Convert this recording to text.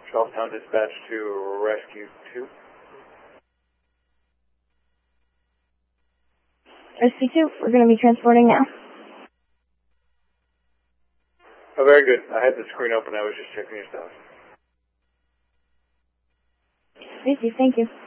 Charlestown dispatch to rescue 2. Rescue 2, we're going to be transporting now. Oh, very good. I had the screen open. I was just checking your stuff. Thank you.